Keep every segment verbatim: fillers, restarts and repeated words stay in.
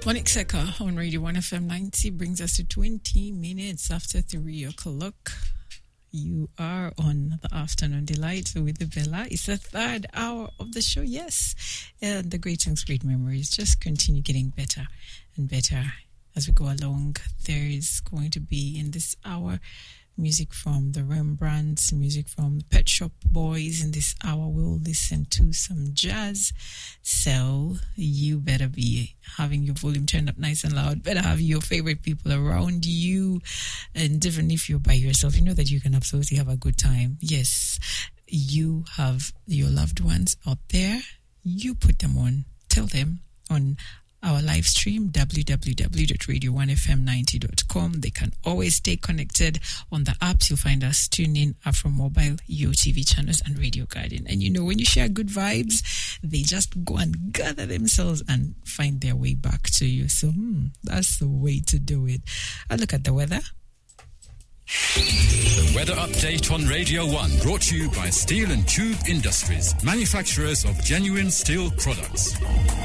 Monik Seka on Radio one F M ninety brings us to twenty minutes after three o'clock. You are on the Afternoon Delight with Bella. It's the third hour of the show, yes. And the great songs, great memories just continue getting better and better as we go along. There is going to be in this hour music from the Rembrandts, music from the Pet Shop Boys. In this hour, we'll listen to some jazz. So you better be having your volume turned up nice and loud. Better have your favorite people around you. And even if you're by yourself, you know that you can absolutely have a good time. Yes, you have your loved ones out there. You put them on. Tell them on our live stream, w w w dot radio one f m ninety dot com. They can always stay connected on the apps. You'll find us tune in Afro Mobile, U T V channels, and Radio Garden. And you know, when you share good vibes, they just go and gather themselves and find their way back to you. So, hmm, that's the way to do it. I look at the weather. The weather update on Radio one, brought to you by Steel and Tube Industries, manufacturers of genuine steel products.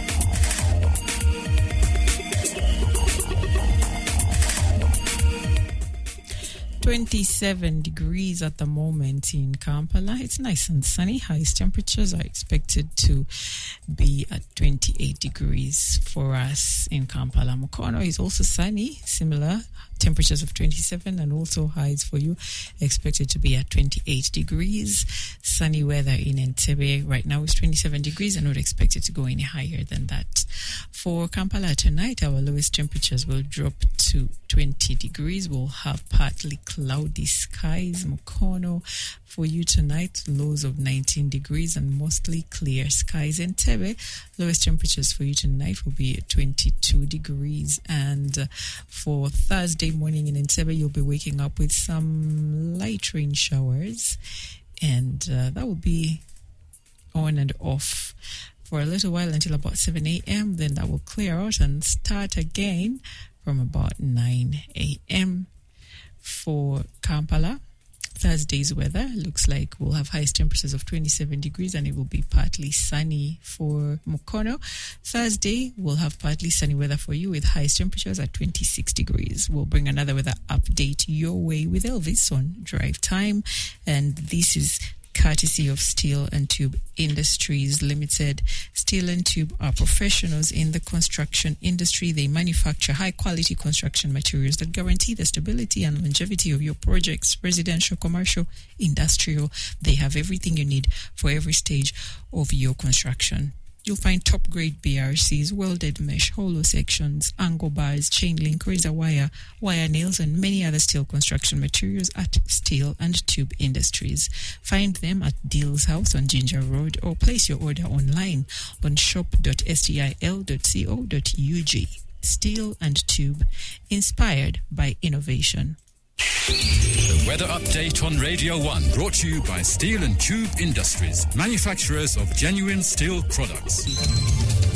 twenty-seven degrees at the moment in Kampala. It's nice and sunny. Highest temperatures are expected to be at twenty-eight degrees for us in Kampala. Mukono is also sunny, similar temperatures of twenty-seven, and also highs for you expected to be at twenty-eight degrees. Sunny weather in Entebbe right now is twenty-seven degrees and not expected to go any higher than that. For Kampala tonight, our lowest temperatures will drop to twenty degrees. We'll have partly cloudy skies. Mukono for you tonight, lows of nineteen degrees and mostly clear skies. Entebbe, lowest temperatures for you tonight will be twenty-two degrees. And uh, for Thursday morning in Entebbe, you'll be waking up with some light rain showers, and uh, that will be on and off for a little while until about seven a.m. Then that will clear out and start again from about nine a.m. For Kampala, Thursday's weather looks like we'll have highest temperatures of twenty-seven degrees and it will be partly sunny. For Mukono, Thursday we'll have partly sunny weather for you with highest temperatures at twenty-six degrees. We'll bring another weather update your way with Elvis on Drive Time, and this is courtesy of Steel and Tube Industries Limited. Steel and Tube are professionals in the construction industry. They manufacture high-quality construction materials that guarantee the stability and longevity of your projects, residential, commercial, industrial. They have everything you need for every stage of your construction. You'll find top-grade B R Cs, welded mesh, hollow sections, angle bars, chain link, razor wire, wire nails, and many other steel construction materials at Steel and Tube Industries. Find them at Deal's House on Ginger Road or place your order online on shop dot stil dot co dot ug. Steel and Tube, inspired by innovation. The weather update on Radio one, brought to you by Steel and Tube Industries, manufacturers of genuine steel products.